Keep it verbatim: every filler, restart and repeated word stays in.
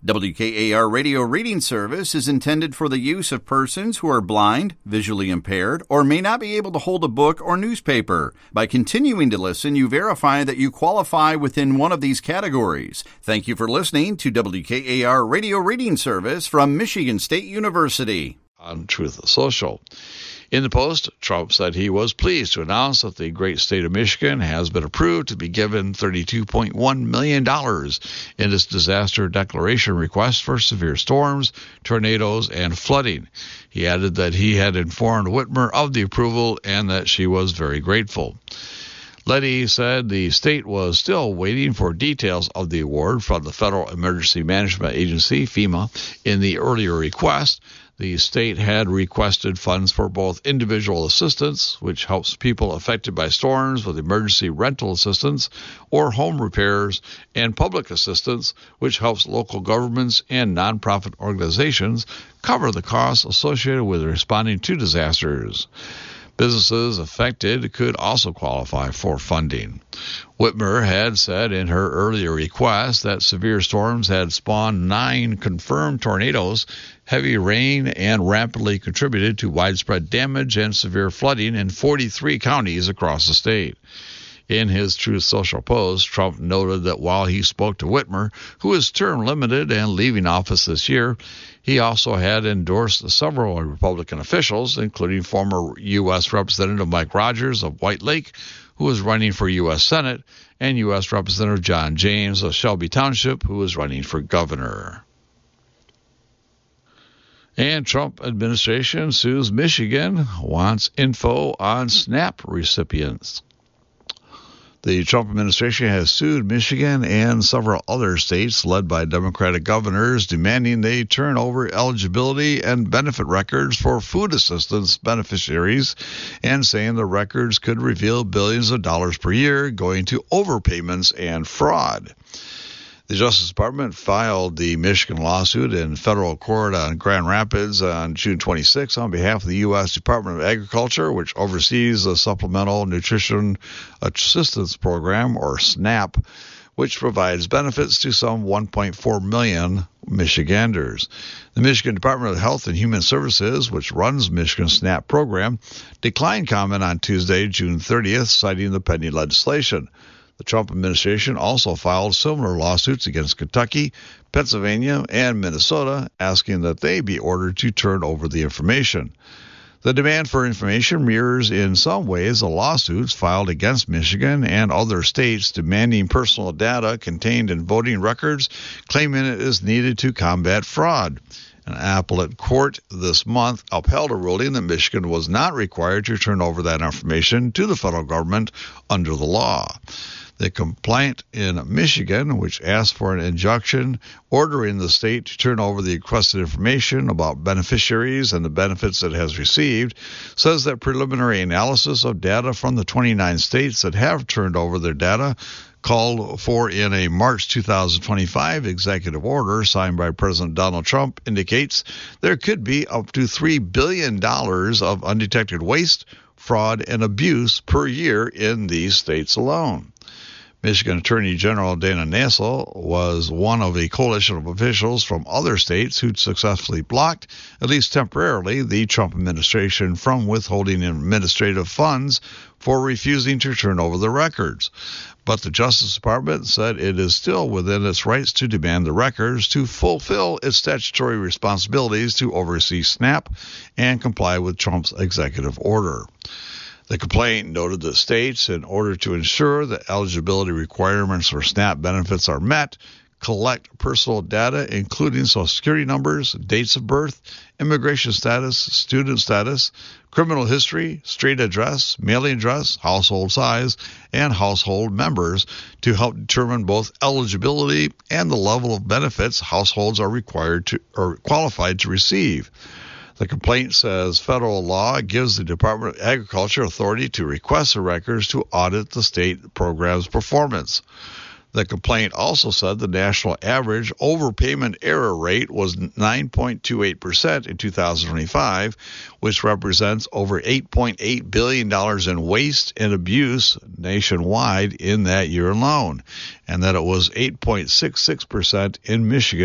W K A R Radio Reading Service is intended for the use of persons who are blind, visually impaired, or may not be able to hold a book or newspaper. By continuing to listen, you verify that you qualify within one of these categories. Thank you for listening to W K A R Radio Reading Service from Michigan State University. On Truth Social. In the Post, Trump said he was pleased to announce that the great state of Michigan has been approved to be given thirty-two point one million dollars in its disaster declaration request for severe storms, tornadoes, and flooding. He added that he had informed Whitmer of the approval and that she was very grateful. Letty said the state was still waiting for details of the award from the Federal Emergency Management Agency, FEMA, in the earlier request. The state had requested funds for both individual assistance, which helps people affected by storms with emergency rental assistance, or home repairs, and public assistance, which helps local governments and nonprofit organizations cover the costs associated with responding to disasters. Businesses affected could also qualify for funding. Whitmer had said in her earlier request that severe storms had spawned nine confirmed tornadoes, heavy rain, and rapidly contributed to widespread damage and severe flooding in forty-three counties across the state. In his Truth Social post, Trump noted that while he spoke to Whitmer, who is term limited and leaving office this year, he also had endorsed several Republican officials, including former U S Representative Mike Rogers of White Lake, who is running for U S Senate, and U S Representative John James of Shelby Township, who is running for governor. And Trump administration sues Michigan, wants info on SNAP recipients. The Trump administration has sued Michigan and several other states led by Democratic governors, demanding they turn over eligibility and benefit records for food assistance beneficiaries, and saying the records could reveal billions of dollars per year going to overpayments and fraud. The Justice Department filed the Michigan lawsuit in federal court on Grand Rapids on June twenty-sixth on behalf of the U S Department of Agriculture, which oversees the Supplemental Nutrition Assistance Program, or SNAP, which provides benefits to some one point four million Michiganders. The Michigan Department of Health and Human Services, which runs Michigan's SNAP program, declined comment on Tuesday, June thirtieth, citing the pending legislation. The Trump administration also filed similar lawsuits against Kentucky, Pennsylvania, and Minnesota, asking that they be ordered to turn over the information. The demand for information mirrors in some ways the lawsuits filed against Michigan and other states demanding personal data contained in voting records, claiming it is needed to combat fraud. An appellate court this month upheld a ruling that Michigan was not required to turn over that information to the federal government under the law. The complaint in Michigan, which asked for an injunction ordering the state to turn over the requested information about beneficiaries and the benefits it has received, says that preliminary analysis of data from the twenty-nine states that have turned over their data, called for in a March two thousand twenty-five executive order signed by President Donald Trump, indicates there could be up to three billion dollars of undetected waste, fraud, and abuse per year in these states alone. Michigan Attorney General Dana Nessel was one of a coalition of officials from other states who successfully blocked, at least temporarily, the Trump administration from withholding administrative funds for refusing to turn over the records. But the Justice Department said it is still within its rights to demand the records to fulfill its statutory responsibilities to oversee SNAP and comply with Trump's executive order. The complaint noted that states, in order to ensure that eligibility requirements for SNAP benefits are met, collect personal data, including Social Security numbers, dates of birth, immigration status, student status, criminal history, street address, mailing address, household size, and household members to help determine both eligibility and the level of benefits households are required to or qualified to receive. The complaint says federal law gives the Department of Agriculture authority to request the records to audit the state program's performance. The complaint also said the national average overpayment error rate was nine point two eight percent in two thousand twenty-five, which represents over eight point eight billion dollars in waste and abuse nationwide in that year alone, and that it was eight point six six percent in Michigan